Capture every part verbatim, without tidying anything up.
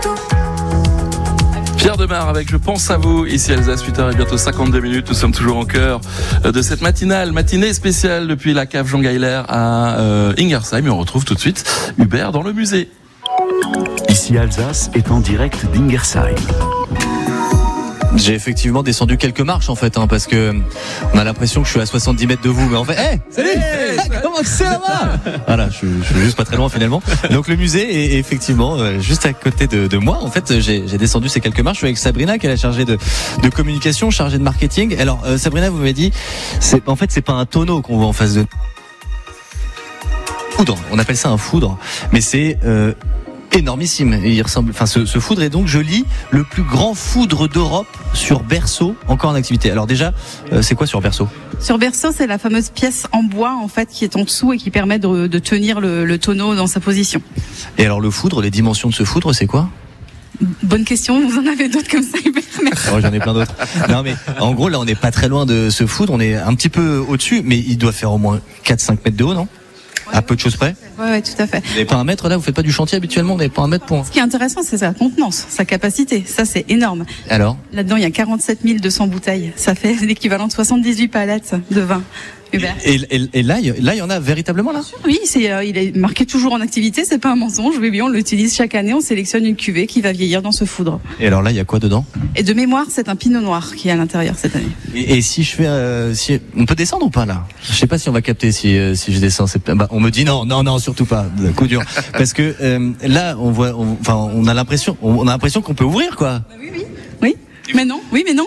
Pierre Demar avec Je pense à vous, ici Alsace, huit heures et bientôt cinquante-deux minutes. Nous sommes toujours en cœur de cette matinale, matinée spéciale depuis la cave Jean Geiler à euh, Ingersheim. Et on retrouve tout de suite Hubert dans le musée. Ici Alsace est en direct d'Ingersheim. J'ai effectivement descendu quelques marches en fait, hein, parce que on a l'impression que je suis à soixante-dix mètres de vous, mais en fait, hé, hey, salut, hey, comment c'est là-bas? Voilà, je, je suis juste pas très loin finalement. Donc le musée est effectivement euh, juste à côté de, de moi. En fait, j'ai, j'ai descendu ces quelques marches. Je suis avec Sabrina, qui est la chargée de, de communication, chargée de marketing. Alors euh, Sabrina, vous m'avez dit, c'est, en fait, c'est pas un tonneau qu'on voit en face de nous. Foudre, on appelle ça un foudre, mais c'est euh, énormissime. Il ressemble, enfin, ce, ce foudre est donc, je lis, le plus grand foudre d'Europe sur berceau, encore en activité. Alors déjà, euh, c'est quoi sur berceau? Sur berceau, c'est la fameuse pièce en bois en fait qui est en dessous et qui permet de, de tenir le, le tonneau dans sa position. Et alors le foudre, les dimensions de ce foudre, c'est quoi? Bonne question. Vous en avez d'autres comme ça, Hubert? Merci. Oh, j'en ai plein d'autres. Non mais en gros là, on n'est pas très loin de ce foudre. On est un petit peu au-dessus, mais il doit faire au moins quatre à cinq mètres de haut, non? Ouais, à peu de choses près. Oui, ouais, tout à fait. Vous n'avez pas un mètre là? Vous faites pas du chantier habituellement? Vous n'avez pas un mètre pour... Ce qui est intéressant, c'est sa contenance, sa capacité. Ça, c'est énorme. Alors? Là-dedans, il y a quarante-sept mille deux cents bouteilles. Ça fait l'équivalent de soixante-dix-huit palettes de vin. Hubert. Et, et, et là, il là, il y en a véritablement là? Oui, c'est, euh, il est marqué toujours en activité. C'est pas un mensonge. Oui, oui, on l'utilise chaque année. On sélectionne une cuvée qui va vieillir dans ce foudre. Et alors là, il y a quoi dedans? Et de mémoire, c'est un pinot noir qui est à l'intérieur cette année. Et, et si je fais, euh, si on peut descendre ou pas là? Je sais pas si on va capter si euh, si je descends. C'est, bah, on me dit non, non, non, surtout pas. Coup dur. Parce que euh, là, on voit, on, enfin, on a l'impression, on a l'impression qu'on peut ouvrir quoi. Bah oui, oui, oui. Mais non, oui, mais non.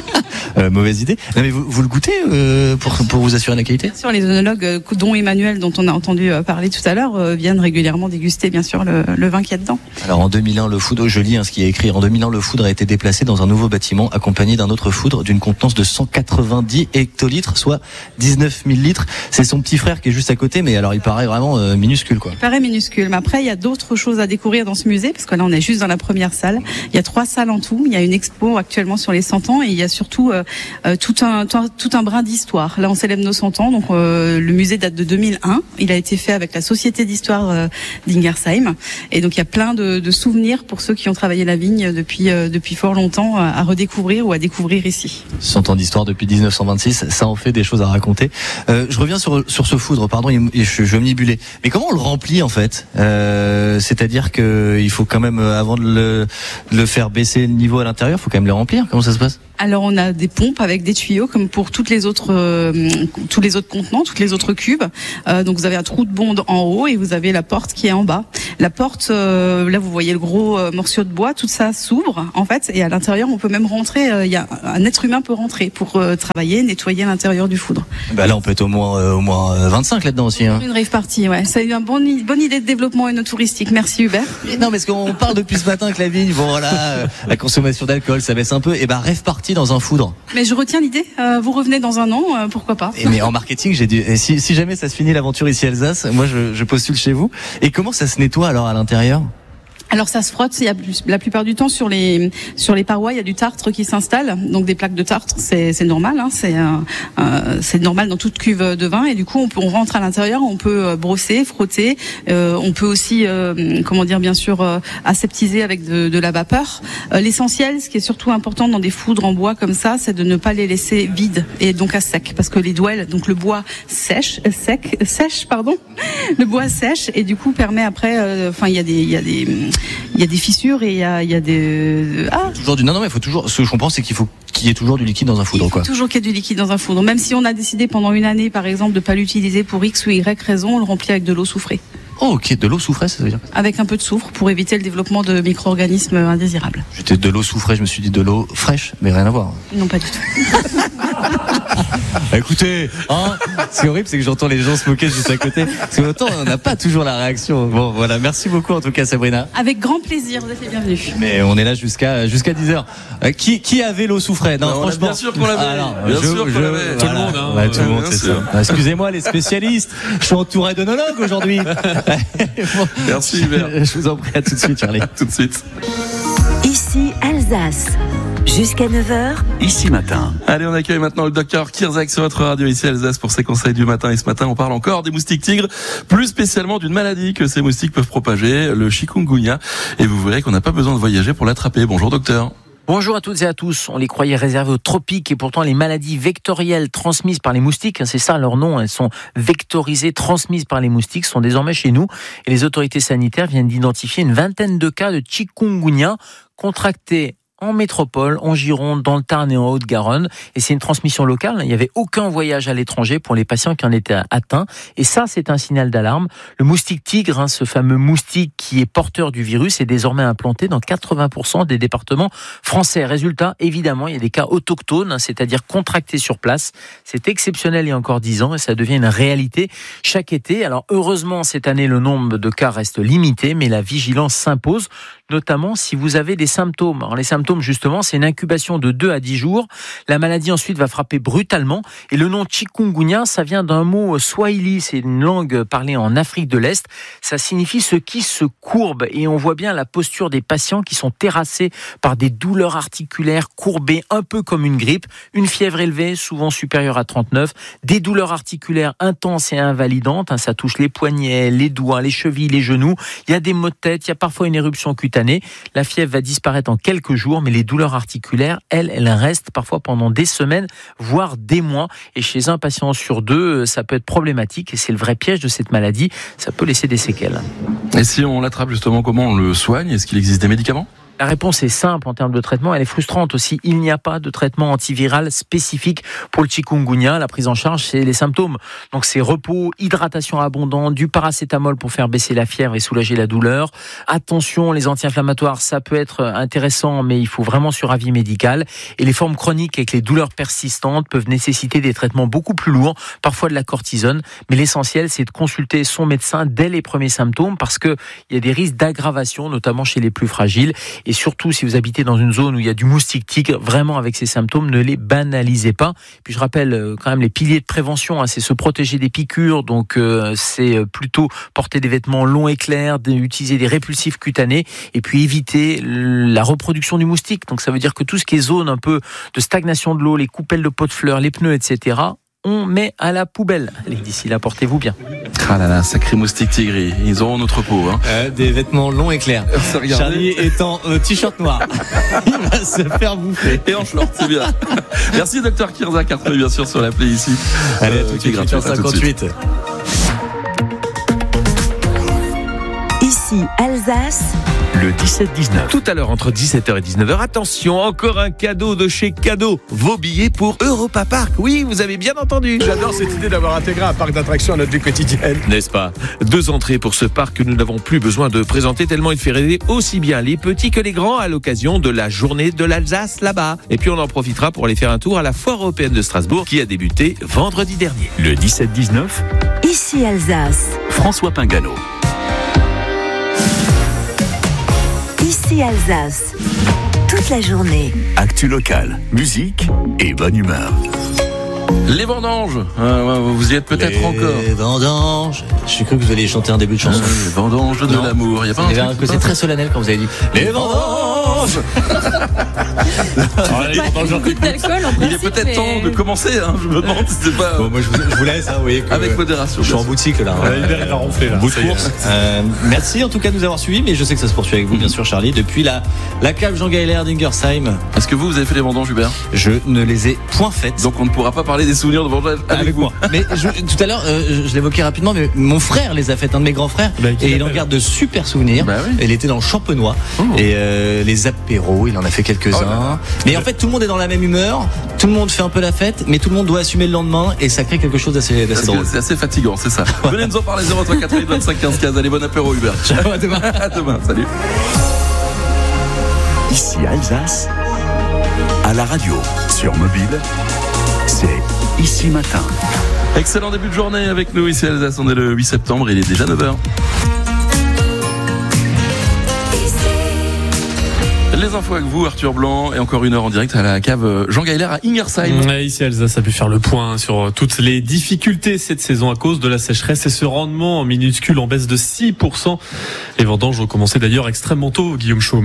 euh, mauvaise idée. Non, mais vous, vous le goûtez euh, pour pour vous assurer la qualité? Bien sûr, les œnologues, euh, dont Emmanuel, dont on a entendu euh, parler tout à l'heure, euh, viennent régulièrement déguster, bien sûr, le, le vin qu'il y a dedans. Alors en deux mille un, le foudre, je lis hein, ce qui est écrit. En deux mille un, le foudre a été déplacé dans un nouveau bâtiment, accompagné d'un autre foudre d'une contenance de cent quatre-vingt-dix hectolitres, soit dix-neuf mille litres. C'est son petit frère qui est juste à côté, mais alors il paraît vraiment euh, minuscule, quoi. Il paraît minuscule, mais après il y a d'autres choses à découvrir dans ce musée, parce que là on est juste dans la première salle. Il y a trois salles en tout. Il y a une expo actuellement sur les cent ans. Et il y a surtout euh, tout un tout un brin d'histoire. Là, on célèbre nos cent ans. Donc, euh, le musée date de deux mille un. Il a été fait avec la Société d'histoire euh, d'Ingersheim. Et donc, il y a plein de, de souvenirs pour ceux qui ont travaillé la vigne depuis euh, depuis fort longtemps à, à redécouvrir ou à découvrir ici. cent ans d'histoire depuis dix-neuf cent vingt-six, ça en fait des choses à raconter. Euh, je reviens sur sur ce foudre. Pardon, je, je vais me nibuler. Mais comment on le remplit en fait? euh, C'est-à-dire que il faut quand même, avant de le, de le faire baisser le niveau à l'intérieur, il faut quand même le remplir. Comment ça se passe? Alors on a des pompes avec des tuyaux comme pour toutes les autres euh, tous les autres contenants, toutes les autres cuves. Euh, donc vous avez un trou de bonde en haut et vous avez la porte qui est en bas. La porte, euh, là vous voyez le gros euh, morceau de bois, tout ça s'ouvre en fait et à l'intérieur on peut même rentrer. Il euh, y a un être humain peut rentrer pour euh, travailler, nettoyer l'intérieur du foudre. Bah là on peut être au moins euh, au moins vingt-cinq là-dedans aussi. Hein. Une rave party, ouais. C'est une bonne bonne idée de développement œnotouristique. Merci Hubert. Mais non, parce qu'on parle depuis ce matin que la vigne, bon voilà, euh, la consommation d'alcool, ça baisse un peu. Et bah rave party dans un foudre. Mais je retiens l'idée. Euh, vous revenez dans un an, euh, pourquoi pas. Et mais en marketing, j'ai dit, et si, si jamais ça se finit l'aventure ici à Alsace, moi je, je postule chez vous. Et comment ça se nettoie alors à l'intérieur? Alors ça se frotte, il y a la plupart du temps sur les sur les parois, il y a du tartre qui s'installe, donc des plaques de tartre, c'est c'est normal, hein, c'est euh, euh, c'est normal dans toute cuve de vin et du coup on peut on rentre à l'intérieur, on peut brosser, frotter, euh, on peut aussi euh, comment dire bien sûr euh, aseptiser avec de, de la vapeur. Euh, l'essentiel, ce qui est surtout important dans des foudres en bois comme ça, c'est de ne pas les laisser vides et donc à sec parce que les douelles, donc le bois sèche, sec, sèche pardon, le bois sèche et du coup permet après, enfin euh, il y a des il y a des il y a des fissures et il y a, il y a des ah toujours du non non mais il faut toujours, ce que je comprends c'est qu'il faut qu'il y ait toujours du liquide dans un foudre, il faut quoi. Toujours qu'il y ait du liquide dans un foudre, même si on a décidé pendant une année par exemple de pas l'utiliser pour X ou Y raison, on le remplit avec de l'eau soufrée. Oh ok, de l'eau soufrée, ça veut dire? Avec un peu de soufre pour éviter le développement de micro-organismes indésirables. J'étais de l'eau soufrée, je me suis dit de l'eau fraîche, mais rien à voir. Non, pas du tout. Écoutez, hein, ce qui est horrible, c'est que j'entends les gens se moquer juste à côté. Parce que autant on n'a pas toujours la réaction. Bon, voilà, merci beaucoup en tout cas, Sabrina. Avec grand plaisir, vous êtes les bienvenus. Mais on est là jusqu'à jusqu'à dix heures. Euh, qui qui avait l'eau soufrée? Non, non, franchement. Bien sûr qu'on l'avait. Alors, bien je, sûr je, qu'on l'avait. Voilà, Tout le monde, hein. Ouais, tout le monde, bien c'est sûr. ça. Excusez-moi, les spécialistes. Je suis entouré d'œnologues aujourd'hui. Bon, Merci Hubert. Je vous en prie, à tout de suite, Charlie. Tout de suite. Ici Alsace. Jusqu'à neuf heures. Ici Matin. Allez, on accueille maintenant le docteur Kirzac sur votre radio ici à Alsace pour ses conseils du matin. Et ce matin, on parle encore des moustiques tigres, plus spécialement d'une maladie que ces moustiques peuvent propager, le chikungunya. Et vous verrez qu'on n'a pas besoin de voyager pour l'attraper. Bonjour docteur. Bonjour à toutes et à tous. On les croyait réservées aux tropiques et pourtant les maladies vectorielles transmises par les moustiques, c'est ça leur nom, elles sont vectorisées, transmises par les moustiques, sont désormais chez nous. Et les autorités sanitaires viennent d'identifier une vingtaine de cas de chikungunya contractés en métropole, en Gironde, dans le Tarn et en Haute-Garonne. Et c'est une transmission locale. Il n'y avait aucun voyage à l'étranger pour les patients qui en étaient atteints. Et ça, c'est un signal d'alarme. Le moustique tigre, hein, ce fameux moustique qui est porteur du virus, est désormais implanté dans quatre-vingts pour cent des départements français. Résultat, évidemment, il y a des cas autochtones, hein, c'est-à-dire contractés sur place. C'est exceptionnel il y a encore dix ans et ça devient une réalité chaque été. Alors, heureusement, cette année, le nombre de cas reste limité, mais la vigilance s'impose, notamment si vous avez des symptômes. Alors, les symptômes, justement, c'est une incubation de deux à dix jours. La maladie ensuite va frapper brutalement. Et le nom chikungunya, ça vient d'un mot swahili, c'est une langue parlée en Afrique de l'Est. Ça signifie ce qui se courbe. Et on voit bien la posture des patients qui sont terrassés par des douleurs articulaires courbées, un peu comme une grippe. Une fièvre élevée, souvent supérieure à trente-neuf. Des douleurs articulaires intenses et invalidantes. Ça touche les poignets, les doigts, les chevilles, les genoux. Il y a des maux de tête, il y a parfois une éruption cutanée. La fièvre va disparaître en quelques jours, mais les douleurs articulaires, elles, elles restent parfois pendant des semaines, voire des mois. Et chez un patient sur deux, ça peut être problématique. Et c'est le vrai piège de cette maladie. Ça peut laisser des séquelles. Et si on l'attrape justement, comment on le soigne ? Est-ce qu'il existe des médicaments ? La réponse est simple en termes de traitement, elle est frustrante aussi. Il n'y a pas de traitement antiviral spécifique pour le chikungunya. La prise en charge, c'est les symptômes. Donc c'est repos, hydratation abondante, du paracétamol pour faire baisser la fièvre et soulager la douleur. Attention, les anti-inflammatoires, ça peut être intéressant, mais il faut vraiment sur avis médical. Et les formes chroniques avec les douleurs persistantes peuvent nécessiter des traitements beaucoup plus lourds, parfois de la cortisone. Mais l'essentiel, c'est de consulter son médecin dès les premiers symptômes parce qu'il y a des risques d'aggravation, notamment chez les plus fragiles. Et surtout, si vous habitez dans une zone où il y a du moustique tigre, vraiment avec ces symptômes, ne les banalisez pas. Puis je rappelle quand même les piliers de prévention, hein, c'est se protéger des piqûres, donc euh, c'est plutôt porter des vêtements longs et clairs, utiliser des répulsifs cutanés, et puis éviter la reproduction du moustique. Donc ça veut dire que tout ce qui est zone un peu de stagnation de l'eau, les coupelles de pots de fleurs, les pneus, et cetera, on met à la poubelle. Allez, d'ici là, portez-vous bien. Ah là là, sacré moustique tigre, ils auront notre peau. Hein. Euh, des vêtements longs et clairs. Charlie est en euh, t-shirt noir. Il va se faire bouffer. Et en short, c'est bien. Merci docteur Kirzac, à retrouver bien sûr sur l'appli ici. Allez, euh, à tout de suite, gratuit, cinquante-huit. Ici Alsace. Le dix-sept dix-neuf. Tout à l'heure, entre dix-sept heures et dix-neuf heures, attention, encore un cadeau de chez Cadeau. Vos billets pour Europa Park. Oui, vous avez bien entendu. J'adore cette idée d'avoir intégré un parc d'attractions à notre vie quotidienne. N'est-ce pas ? Deux entrées pour ce parc que nous n'avons plus besoin de présenter tellement il fait rêver aussi bien les petits que les grands à l'occasion de la journée de l'Alsace là-bas. Et puis on en profitera pour aller faire un tour à la Foire européenne de Strasbourg qui a débuté vendredi dernier. Le dix-sept dix-neuf. Ici Alsace. François Pingano. Ici Alsace. Toute la journée. Actu locale, musique et bonne humeur. Les vendanges, euh, vous y êtes peut-être les encore. Les vendanges. J'ai cru que vous alliez chanter un début de chanson. Euh, les vendanges de non. l'amour. Il y a pas Il y un, avait un côté très solennel quand vous avez dit les vendanges. Il est peut-être mais... temps de commencer. Hein, je me demande si c'est pas. Bon, moi je vous, je vous laisse. Hein, vous voyez que avec modération. Je suis en boutique là. Ouais, il a ronflé là. Bout de course. Euh, merci en tout cas de nous avoir suivis, mais je sais que ça se poursuit avec vous, bien sûr, Charlie, depuis la la cave Jean Gaillard d'Ingersheim. Est-ce que vous vous avez fait les vendanges, Hubert ? Je ne les ai point faites. Donc on ne pourra pas parler des souvenirs de vendanges avec, avec moi. Mais je, tout à l'heure, euh, je, je l'évoquais rapidement, mais mon frère les a faites, un de mes grands frères, bah, et il en garde de super souvenirs. Bah, oui. Il était dans le Champenois oh. et euh, les apéros, il en a fait quelques-uns. Oh là là. Mais en fait, tout le monde est dans la même humeur, tout le monde fait un peu la fête, mais tout le monde doit assumer le lendemain, et ça crée quelque chose d'assez, d'assez drôle. C'est assez fatigant, c'est ça. Venez nous en parler. Zéro trois quatre-vingt-huit vingt-cinq quinze quinze. Allez, bon apéro, Hubert. Ciao, à demain. À demain. Salut. Ici Alsace, à la radio, sur mobile, c'est Ici Matin. Excellent début de journée avec nous ici à Alsace. On est le huit septembre, il est déjà neuf heures. Les infos avec vous, Arthur Blanc, et encore une heure en direct à la cave Jean Gaillard à Ingersheim. Ouais, ici Alsace a pu faire le point sur toutes les difficultés cette saison à cause de la sécheresse et ce rendement minuscule en baisse de six pour cent. Les vendanges ont commencé d'ailleurs extrêmement tôt, Guillaume Chaume.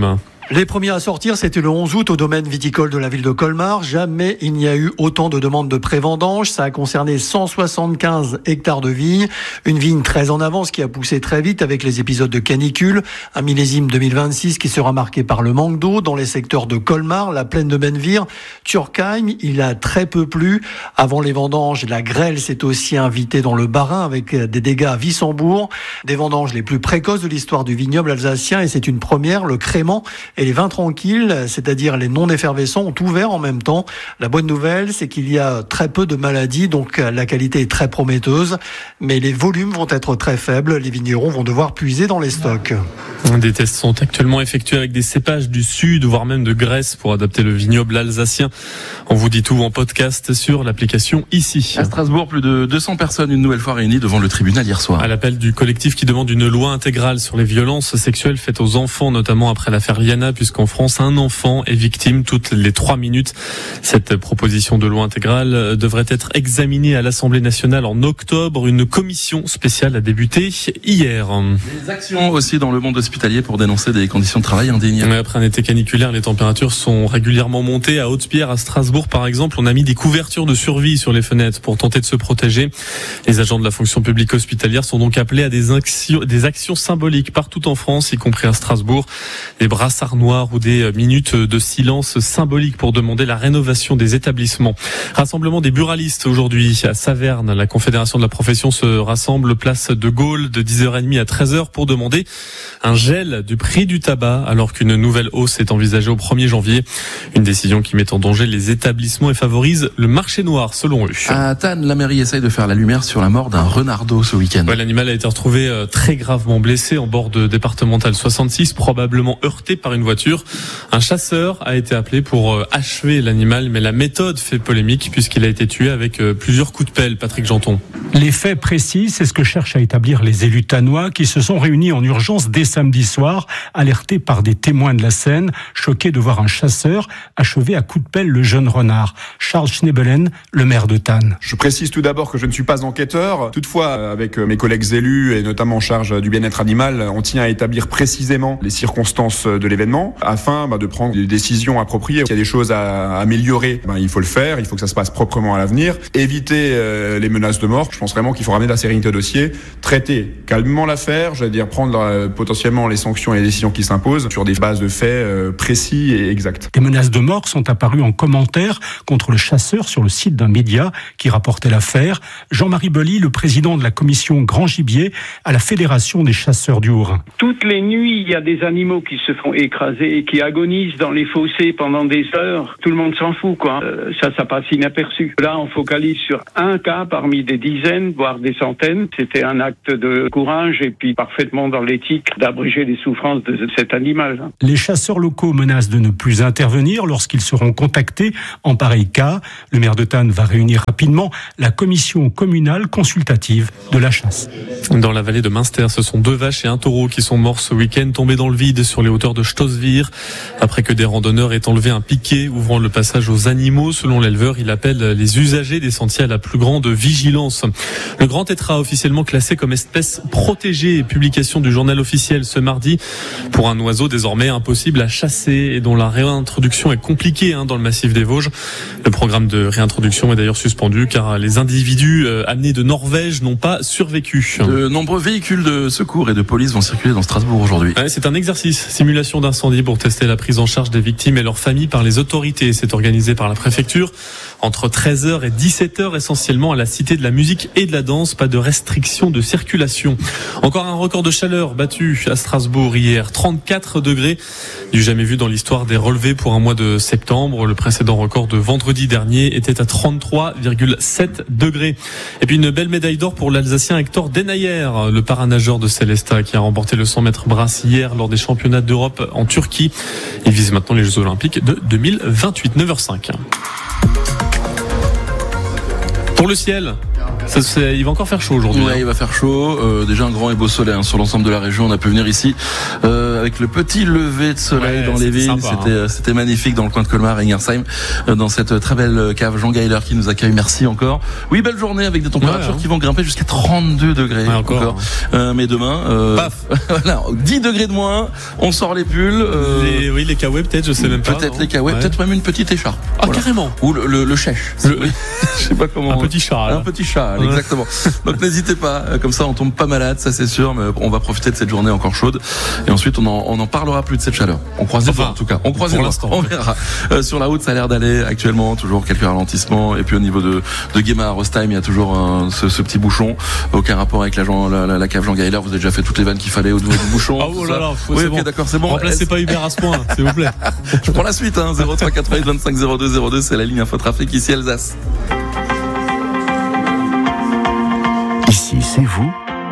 Les premiers à sortir, c'était le onze août au domaine viticole de la ville de Colmar. Jamais il n'y a eu autant de demandes de pré-vendange. Ça a concerné cent soixante-quinze hectares de vignes. Une vigne très en avance qui a poussé très vite avec les épisodes de canicule. Un millésime deux mille vingt-six qui sera marqué par le manque d'eau dans les secteurs de Colmar, la plaine de Benvir, Turckheim. Il a très peu plu. Avant les vendanges, la grêle s'est aussi invitée dans le Bas-Rhin avec des dégâts à Wissembourg. Des vendanges les plus précoces de l'histoire du vignoble alsacien et c'est une première, le crément. Et les vins tranquilles, c'est-à-dire les non effervescents, ont ouvert en même temps. La bonne nouvelle, c'est qu'il y a très peu de maladies, donc la qualité est très prometteuse. Mais les volumes vont être très faibles. Les vignerons vont devoir puiser dans les stocks. Des tests sont actuellement effectués avec des cépages du sud, voire même de Grèce, pour adapter le vignoble alsacien. On vous dit tout en podcast sur l'application Ici. À Strasbourg, plus de deux cents personnes une nouvelle fois réunies devant le tribunal hier soir. À l'appel du collectif qui demande une loi intégrale sur les violences sexuelles faites aux enfants, notamment après l'affaire Liana, puisqu'en France, un enfant est victime toutes les trois minutes. Cette proposition de loi intégrale devrait être examinée à l'Assemblée nationale en octobre. Une commission spéciale a débuté hier. Des actions aussi dans le monde hospitalier pour dénoncer des conditions de travail indignes. Après un été caniculaire, les températures sont régulièrement montées. À Haute-Pierre, à Strasbourg, par exemple, on a mis des couvertures de survie sur les fenêtres pour tenter de se protéger. Les agents de la fonction publique hospitalière sont donc appelés à des actions, des actions symboliques partout en France, y compris à Strasbourg. Des brassards noirs ou des minutes de silence symbolique pour demander la rénovation des établissements. Rassemblement des buralistes aujourd'hui à Saverne. La Confédération de la profession se rassemble place de Gaulle de dix heures trente à treize heures pour demander un gel du prix du tabac alors qu'une nouvelle hausse est envisagée au premier janvier. Une décision qui met en danger les établissements et favorise le marché noir selon eux. À Tannes, la mairie essaye de faire la lumière sur la mort d'un renardeau ce week-end. Ouais, l'animal a été retrouvé très gravement blessé en bord de départementale soixante-six, probablement heurté par une voiture. Un chasseur a été appelé pour achever l'animal, mais la méthode fait polémique puisqu'il a été tué avec plusieurs coups de pelle. Patrick Janton. Les faits précis, c'est ce que cherchent à établir les élus tannois qui se sont réunis en urgence dès samedi soir, alertés par des témoins de la scène, choqués de voir un chasseur achever à coups de pelle le jeune renard. Charles Schnebelen, le maire de Tannes. Je précise tout d'abord que je ne suis pas enquêteur. Toutefois, avec mes collègues élus et notamment en charge du bien-être animal, on tient à établir précisément les circonstances de l'événement afin bah, de prendre des décisions appropriées. S'il y a des choses à améliorer, bah, il faut le faire, il faut que ça se passe proprement à l'avenir. Éviter euh, les menaces de mort, je pense vraiment qu'il faut ramener de la sérénité au dossier, traiter calmement l'affaire, j'allais dire prendre euh, potentiellement les sanctions et les décisions qui s'imposent sur des bases de faits euh, précis et exacts. Des menaces de mort sont apparues en commentaire contre le chasseur sur le site d'un média qui rapportait l'affaire. Jean-Marie Belly, le président de la commission Grand Gibier à la Fédération des chasseurs du Haut-Rhin. Toutes les nuits, il y a des animaux qui se font écraser et qui agonisent dans les fossés pendant des heures. Tout le monde s'en fout, quoi. Euh, ça, ça passe inaperçu. Là, on focalise sur un cas parmi des dizaines, voire des centaines. C'était un acte de courage et puis parfaitement dans l'éthique d'abréger les souffrances de cet animal. Les chasseurs locaux menacent de ne plus intervenir lorsqu'ils seront contactés en pareil cas. Le maire de Tannes va réunir rapidement la commission communale consultative de la chasse. Dans la vallée de Münster, ce sont deux vaches et un taureau qui sont morts ce week-end, tombés dans le vide sur les hauteurs de Stoßwir, après que des randonneurs aient enlevé un piquet ouvrant le passage aux animaux. Selon l'éleveur, il appelle les usagers des sentiers à la plus grande vigilance. Le grand tétras officiellement classé comme espèce protégée, publication du journal officiel ce mardi, pour un oiseau désormais impossible à chasser et dont la réintroduction est compliquée hein, dans le massif des Vosges. Le programme de réintroduction est d'ailleurs suspendu car les individus euh, amenés de Norvège n'ont pas survécu. De nombreux véhicules de secours et de police vont circuler dans Strasbourg aujourd'hui. Ouais, c'est un exercice, simulation d'incendie pour tester la prise en charge des victimes et leurs familles par les autorités. C'est organisé par la préfecture entre treize heures et dix-sept heures essentiellement à la Cité de la musique et de la danse. Pas de restriction de circulation. Encore un record de chaleur battu à Strasbourg hier, trente-quatre degrés, du jamais vu dans l'histoire des relevés pour un mois de septembre. Le précédent record de vendredi dernier était à trente-trois virgule sept degrés. Et puis une belle médaille d'or pour l'Alsacien Hector Denayer, le paranageur de Célestat qui a remporté le cent mètres brasse hier lors des championnats d'Europe en Turquie. Il vise maintenant les Jeux Olympiques de deux mille vingt-huit, neuf heures cinq. Pour le ciel, Ça, c'est, il va encore faire chaud aujourd'hui. Ouais, hein. il va faire chaud. Euh, déjà un grand et beau soleil hein, sur l'ensemble de la région. On a pu venir ici euh, avec le petit lever de soleil Ouais, dans les vignes. sympa, c'était, hein. c'était magnifique dans le coin de Colmar, à Ingersheim, euh, dans cette très belle cave Jean Geiler qui nous accueille. Merci encore. Oui, belle journée avec des températures ouais, hein. qui vont grimper jusqu'à trente-deux degrés. Ouais, encore. encore. Euh, mais demain, euh, Paf. voilà, dix degrés de moins. On sort les pulls. Euh, Les, oui, les kawaii peut-être, je sais même pas. peut-être non les kawaii, Ouais. peut-être même une petite écharpe. Ah, carrément. Ou le, le, le chèche. Le- Je sais pas comment. Un petit châle. Un petit châle, Ouais. exactement. Donc n'hésitez pas, euh, comme ça on tombe pas malade, ça c'est sûr, mais on va profiter de cette journée encore chaude. Et ensuite on en, on en parlera plus de cette chaleur. On croise les Enfin, doigts en tout cas. On croise les pour doigts. l'instant. On verra. Euh, sur la route ça a l'air d'aller actuellement, toujours quelques ralentissements. Et puis au niveau de, de Guéma à Rostheim, il y a toujours un, ce, ce petit bouchon. Aucun rapport avec la, Jean, la, la, la cave Jean Geiler. Vous avez déjà fait toutes les vannes qu'il fallait au niveau du bouchon. Ah, oh là là, oui, c'est ok, bon. d'accord, c'est bon. Remplacez pas Hubert à ce point, s'il vous plaît. Je prends la suite, hein. zéro trois quatre-vingt-huit vingt-cinq zéro deux zéro deux, c'est la ligne Infotrafic ici Alsace. Ici, c'est vous,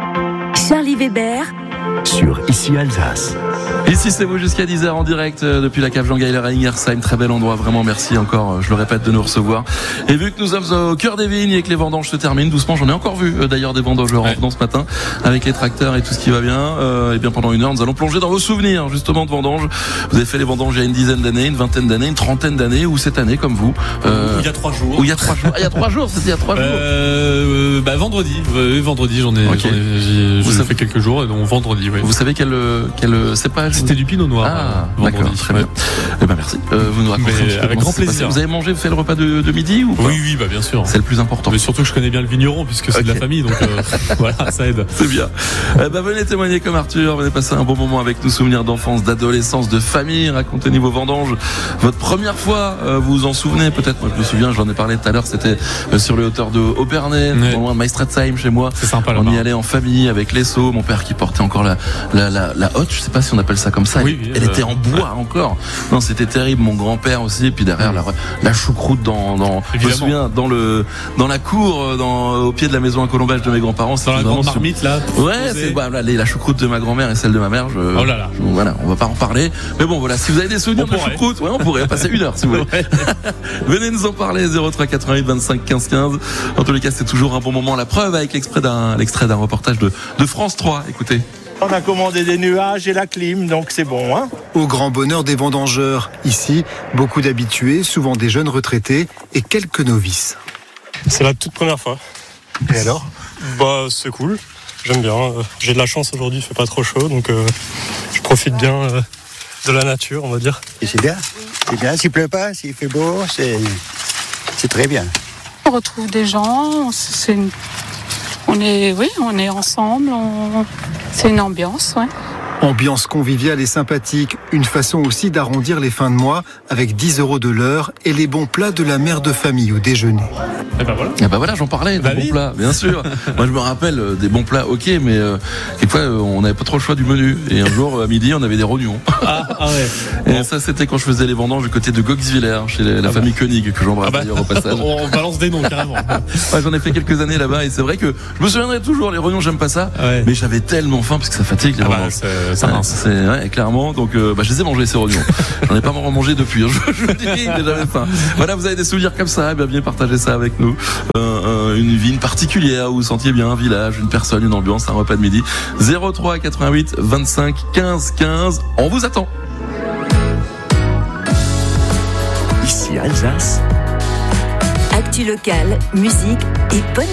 Charlie Weber, sur Ici Alsace. Ici c'est vous jusqu'à dix heures en direct euh, depuis la cave Jean Geiler à Ingersheim, très bel endroit, vraiment merci encore, euh, je le répète, de nous recevoir. Et vu que nous sommes au cœur des vignes et que les vendanges se terminent doucement, j'en ai encore vu euh, d'ailleurs des vendangeurs en Ouais. venant ce matin avec les tracteurs et tout ce qui va bien. Euh, et bien pendant une heure, nous allons plonger dans vos souvenirs justement de vendanges. Vous avez fait les vendanges il y a une dizaine d'années, une vingtaine d'années, une trentaine d'années ou cette année comme vous. Euh, Il y a trois jours. ou il y a trois jours. Ah, il y a trois jours, c'était il y a trois jours. Euh, bah vendredi, euh, vendredi j'en ai, Ok. j'en ai j'ai, Vous j'ai savez- fait quelques jours et donc vendredi, oui. Vous savez quel quel cépage? C'était du pinot noir. Ah, euh, d'accord, vendredi. très Ouais. bien. Eh ben merci. Euh, vous nous racontez Mais un petit peu avec comment grand ça s'est passé. plaisir. Vous avez mangé, vous fait le repas de, de midi ou pas? Oui, oui, bah bien sûr. C'est le plus important. Mais surtout que je connais bien le vigneron puisque c'est de Ok. la famille, donc euh, voilà, ça aide. C'est bien. Eh ben, venez témoigner comme Arthur, venez passer un bon moment avec nous, souvenirs d'enfance, d'adolescence, de famille, racontez-nous vos vendanges, votre première fois, euh, vous vous en souvenez peut-être, moi je me souviens, j'en ai parlé tout à l'heure, c'était euh, sur les hauteurs de Obernai, Ouais. non loin de Maestratsheim chez moi. C'est sympa On là-bas. y allait en famille avec les seaux, mon père qui portait encore la, la, la, la hotte, je sais pas si on appelle ça comme ça, Oui, elle, oui, elle euh, était en bois encore. Non, c'était terrible, mon grand-père aussi, et puis derrière la, la choucroute dans, dans je me Évidemment. souviens, dans le, dans la cour, dans, au pied de la maison à Colombage de mes grands-parents. Dans c'était la vraiment grande sur- marmite là. Ouais, posée. c'est voilà, les- la choucroute de ma grand-mère et celle de ma mère. Je, Oh là là. je- voilà, on va pas en parler. Mais bon, voilà, si vous avez des souvenirs On de pourrait. choucroute, ouais, on pourrait passer une heure si vous voulez. Ouais. Venez nous en parler. zéro trois quatre-vingt-huit vingt-cinq quinze quinze. En tous les cas, c'est toujours un bon moment. La preuve avec l'extrait d'un, l'extrait d'un reportage de, de France trois. Écoutez. On a commandé des nuages et la clim, donc c'est bon, hein. Au grand bonheur des vendangeurs. Ici, beaucoup d'habitués, souvent des jeunes retraités et quelques novices. C'est la toute première fois. Et alors? Bah c'est cool, j'aime bien. Euh, J'ai de la chance aujourd'hui, il fait pas trop chaud, donc euh, je profite bien euh, de la nature, on va dire. Et c'est bien, c'est bien. S'il pleut pas, s'il fait beau, c'est c'est très bien. On retrouve des gens, c'est une- on est, oui, on est ensemble, on- c'est une ambiance, ouais. Ambiance conviviale et sympathique, une façon aussi d'arrondir les fins de mois avec dix euros de l'heure et les bons plats de la mère de famille au déjeuner. Et bah voilà. Ah bah voilà, j'en parlais, des Bah bons oui. plats, bien sûr. Moi, je me rappelle euh, des bons plats, ok, mais euh, quelquefois, euh, on n'avait pas trop le choix du menu. Et un jour, euh, à midi, on avait des rognons. Ah, ah ouais. Et ça, c'était quand je faisais les vendanges du côté de Goxwiller, chez la, la famille Koenig, que j'embrasse Ah bah, d'ailleurs au passage. on balance des noms carrément. Ouais, j'en ai fait quelques années là-bas, et c'est vrai que je me souviendrai toujours, les rognons, j'aime pas ça, Ouais. mais j'avais tellement faim, parce que ça fatigue les Ah bah, vendanges. c'est- ça Ouais, mince. c'est, ouais, clairement, donc euh, bah, je les ai mangés ces rognons. J'en ai pas remangé depuis, hein, je, je vous dis, mais j'avais faim. Voilà, vous avez des souvenirs comme ça, eh bien, bien partagez ça avec nous. Euh, euh, une vigne particulière où vous sentiez bien un village, une personne, une ambiance, un repas de midi. zéro trois quatre-vingt-huit vingt-cinq quinze quinze. On vous attend. Ici Alsace. actu locale, musique et bonne